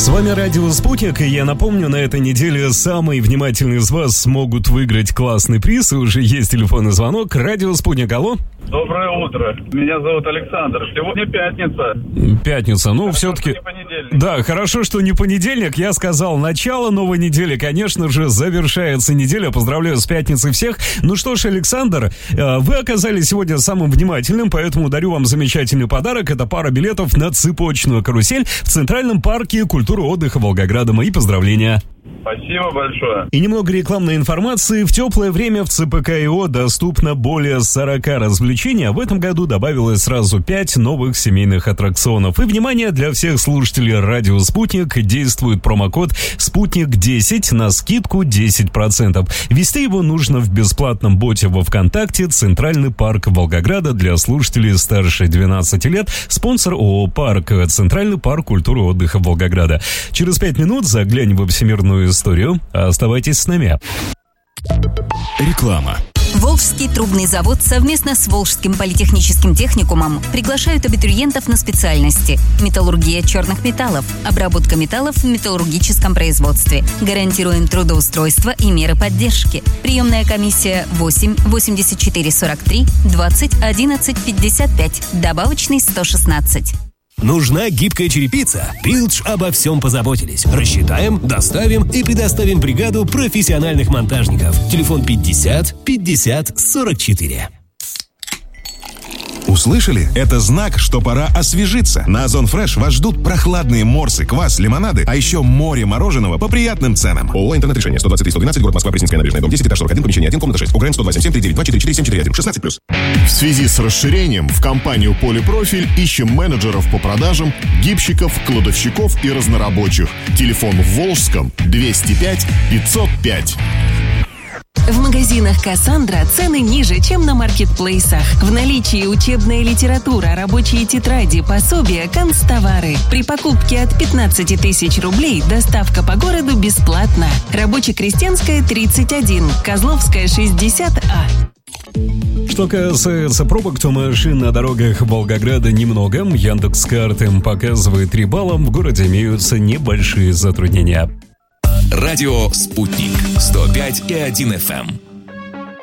вами Радио Спутник, и я напомню, на этой неделе самые внимательные из вас смогут выиграть классный приз, и уже есть телефонный звонок. Радио Спутник, алло. Доброе утро. Меня зовут Александр. Сегодня пятница. Пятница, ну хорошо, все-таки... что не понедельник. Да, хорошо, что не понедельник. Я сказал, начало новой недели, конечно же, завершается неделя. Поздравляю с пятницей всех. Ну что ж, Александр, вы оказались сегодня самым внимательным, поэтому дарю вам замечательный подарок. Это пара билетов на цепочную карусель в Центральном парке культуры и отдыха Волгограда. Мои поздравления. Спасибо большое. И немного рекламной информации. В теплое время в ЦПК-ИО доступно более 40 развлечений, а в этом году добавилось сразу 5 новых семейных аттракционов. И, внимание, для всех слушателей радио «Спутник» действует промокод «Спутник10» на скидку 10%. Ввести его нужно в бесплатном боте во ВКонтакте «Центральный парк Волгограда» для слушателей старше 12 лет. Спонсор ООО «Парк», Центральный парк культуры и отдыха Волгограда. Через 5 минут заглянем во всемирную историю. Оставайтесь с нами. Реклама. Волжский трубный завод совместно с Волжским политехническим техникумом приглашают абитуриентов на специальности: металлургия черных металлов, обработка металлов в металлургическом производстве. Гарантируем трудоустройство и меры поддержки. Приемная комиссия 8 84 43 20 11 55. Добавочный 116. Нужна гибкая черепица? Билдж обо всем позаботились. Рассчитаем, доставим и предоставим бригаду профессиональных монтажников. Телефон 50 50 44. Услышали? Это знак, что пора освежиться. На Озон Фреш вас ждут прохладные морсы, квас, лимонады, а еще море мороженого по приятным ценам. ООО «Интернет-решение», 123-112, город Москва, Пресненская набережная, дом 10, этаж 41, помещение 1, комната 6. УГРН 127-739-244-4741, 16+. В связи с расширением в компанию «Полипрофиль» ищем менеджеров по продажам, гибщиков, кладовщиков и разнорабочих. Телефон в Волжском 205 505. В магазинах «Кассандра» цены ниже, чем на маркетплейсах. В наличии учебная литература, рабочие тетради, пособия, канцтовары. При покупке от 15 тысяч рублей доставка по городу бесплатна. Рабоче-Крестьянская, 31, Козловская, 60А. Что касается пробок, то машин на дорогах Волгограда немного. Яндекс.Карты показывает 3 балла. В городе имеются небольшие затруднения. Радио «Спутник» 105,1 FM.